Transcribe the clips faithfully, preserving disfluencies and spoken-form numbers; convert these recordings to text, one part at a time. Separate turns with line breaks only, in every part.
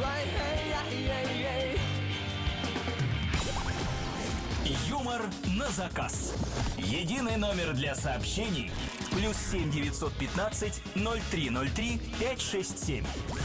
Юмор на заказ. Единый номер для сообщений. Плюс семь девятьсот пятнадцать ноль три ноль три пять шесть семь.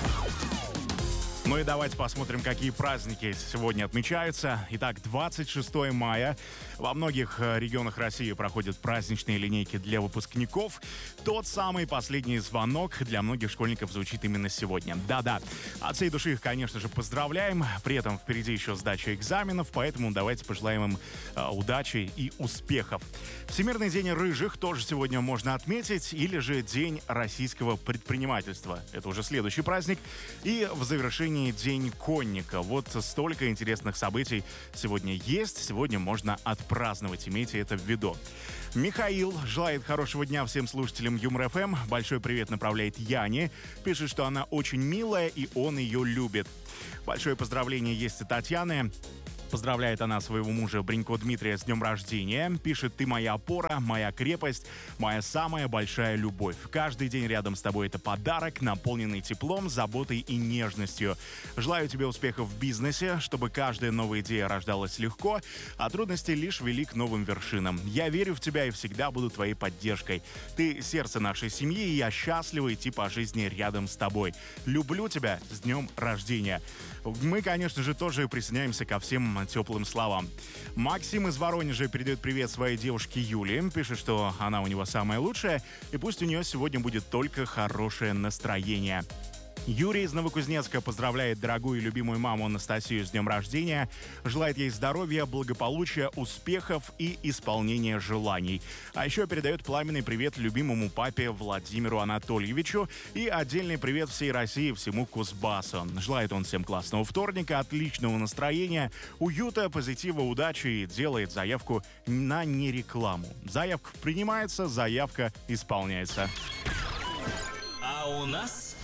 Ну и давайте посмотрим, какие праздники сегодня отмечаются. Итак, двадцать шестого мая. Во многих регионах России проходят праздничные линейки для выпускников. Тот самый последний звонок для многих школьников звучит именно сегодня. Да-да, от всей души их, конечно же, поздравляем. При этом впереди еще сдача экзаменов, поэтому давайте пожелаем им э, удачи и успехов. Всемирный день рыжих тоже сегодня можно отметить, или же День российского предпринимательства. Это уже следующий праздник. И в завершении День конника. Вот столько интересных событий сегодня есть. Сегодня можно отпраздновать. Имейте это в виду. Михаил желает хорошего дня всем слушателям Юмор эф эм. Большой привет направляет Яне. Пишет, что она очень милая и он ее любит. Большое поздравление есть и Татьяны. Поздравляет она своего мужа Бринько Дмитрия с днем рождения. Пишет: «Ты моя опора, моя крепость, моя самая большая любовь. Каждый день рядом с тобой — это подарок, наполненный теплом, заботой и нежностью. Желаю тебе успехов в бизнесе, чтобы каждая новая идея рождалась легко, а трудности лишь вели к новым вершинам. Я верю в тебя и всегда буду твоей поддержкой. Ты сердце нашей семьи, и я счастлива идти по жизни рядом с тобой. Люблю тебя, с днем рождения». Мы, конечно же, тоже присоединяемся ко всем теплым словам. Максим из Воронежа передает привет своей девушке Юле. Пишет, что она у него самая лучшая, и пусть у нее сегодня будет только хорошее настроение. Юрий из Новокузнецка поздравляет дорогую и любимую маму Анастасию с днем рождения. Желает ей здоровья, благополучия, успехов и исполнения желаний. А еще передает пламенный привет любимому папе Владимиру Анатольевичу и отдельный привет всей России, всему Кузбассу. Желает он всем классного вторника, отличного настроения, уюта, позитива, удачи и делает заявку на нерекламу. Заявка принимается, заявка исполняется.
А у нас...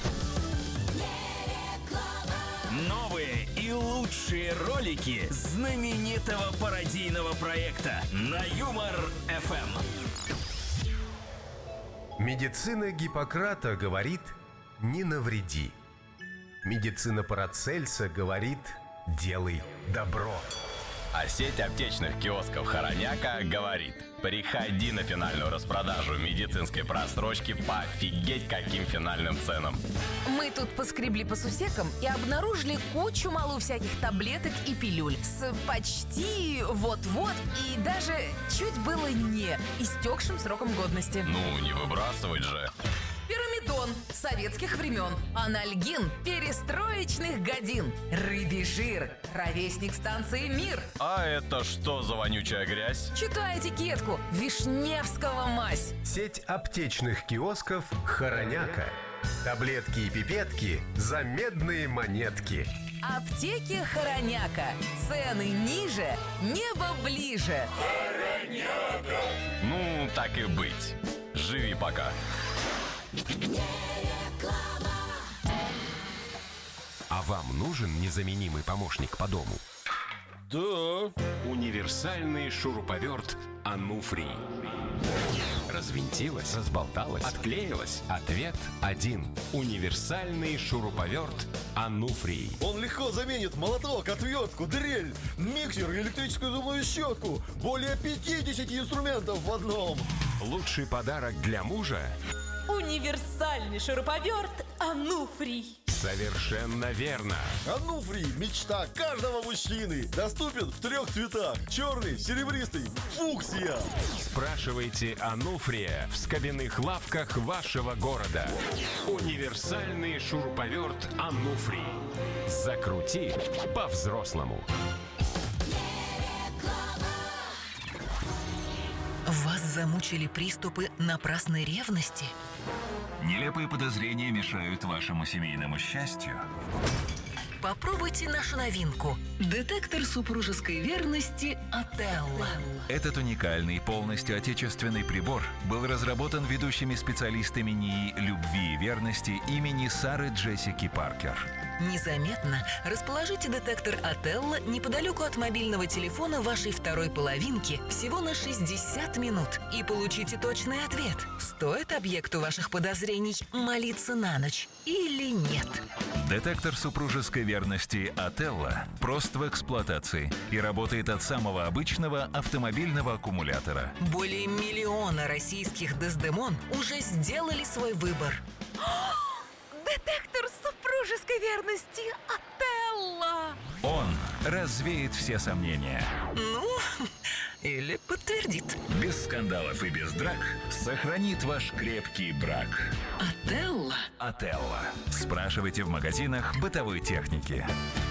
новые и лучшие ролики знаменитого пародийного проекта на Юмор эф эм.
Медицина Гиппократа говорит: не навреди. Медицина Парацельса говорит: делай добро.
А сеть аптечных киосков «Хороняка» говорит: приходи на финальную распродажу медицинской просрочки по офигеть каким финальным ценам.
Мы тут поскребли по сусекам и обнаружили кучу малу всяких таблеток и пилюль с почти вот-вот и даже чуть было не истекшим сроком годности.
Ну, не выбрасывать же.
Пирамидон советских времен, анальгин перестроечных годин, рыбий жир, ровесник станции «Мир».
А это что за вонючая грязь?
Читай этикетку: Вишневского мазь.
Сеть аптечных киосков «Хороняка». Таблетки и пипетки за медные монетки.
Аптеки «Хороняка». Цены ниже, небо ближе.
Хороняка. Ну, так и быть. Живи пока.
А вам нужен незаменимый помощник по дому?
Да.
Универсальный шуруповерт «Ануфрий». Развинтилась, разболталась, отклеилась. Ответ один. Универсальный шуруповерт «Ануфрий».
Он легко заменит молоток, отвертку, дрель, миксер, электрическую зубную щетку. Более пятьдесят инструментов в одном.
Лучший подарок для мужа?
Универсальный шуруповерт «Ануфрий».
Совершенно верно.
Ануфрий – мечта каждого мужчины. Доступен в трех цветах: черный, серебристый, фуксия.
Спрашивайте Ануфрия в скобяных лавках вашего города. Универсальный шуруповерт «Ануфрий». Закрути по-взрослому.
Вас замучили приступы напрасной ревности?
Нелепые подозрения мешают вашему семейному счастью.
Попробуйте нашу новинку – детектор супружеской верности Отелло.
Этот уникальный, полностью отечественный прибор был разработан ведущими специалистами НИИ любви и верности имени Сары Джессики Паркер.
Незаметно расположите детектор Отелло неподалеку от мобильного телефона вашей второй половинки всего на шестьдесят минут и получите точный ответ – стоит объекту ваших подозрений молиться на ночь или нет.
Детектор супружеской верности «Отелло» прост в эксплуатации и работает от самого обычного автомобильного аккумулятора.
Более миллиона российских Дездемон уже сделали свой выбор.
Детектор супружеской верности «Отелло».
Он развеет все сомнения.
Ну, или подтвердит.
Без скандалов и без драк сохранит ваш крепкий брак.
«Отелло».
«Отелло». Спрашивайте в магазинах бытовой техники.